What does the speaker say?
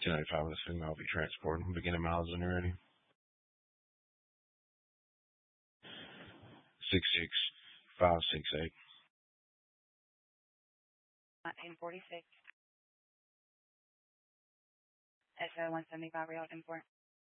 1085 with a signal. I'll be transporting. Beginning miles when you're ready. 66568. 1946. SO 175 Real Import.